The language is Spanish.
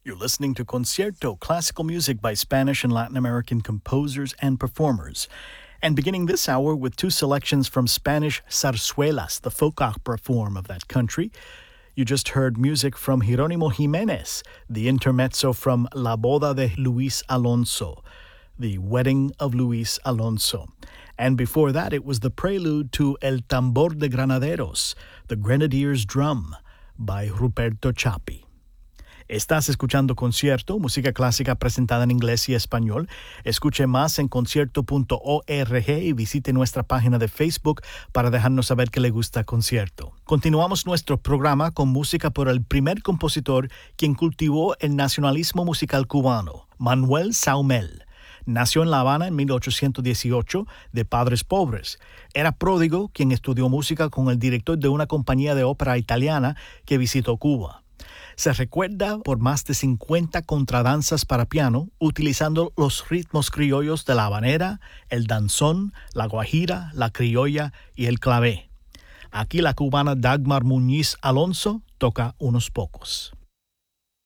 You're listening to Concierto, classical music by Spanish and Latin American composers and performers. And beginning this hour with two selections from Spanish zarzuelas, the folk opera form of that country. You just heard music from Jerónimo Jiménez, the intermezzo from La Boda de Luis Alonso, the wedding of Luis Alonso. And before that, it was the prelude to El Tambor de Granaderos, the Grenadier's Drum, by Ruperto Chapi. Estás escuchando Concierto, música clásica presentada en inglés y español. Escuche más en concierto.org y visite nuestra página de Facebook para dejarnos saber que le gusta Concierto. Continuamos nuestro programa con música por el primer compositor quien cultivó el nacionalismo musical cubano, Manuel Saumell. Nació en La Habana en 1818 de padres pobres. Era pródigo quien estudió música con el director de una compañía de ópera italiana que visitó Cuba. Se recuerda por más de 50 contradanzas para piano, utilizando los ritmos criollos de la habanera, el danzón, la guajira, la criolla y el clavé. Aquí la cubana Dagmar Muñiz Alonso toca unos pocos.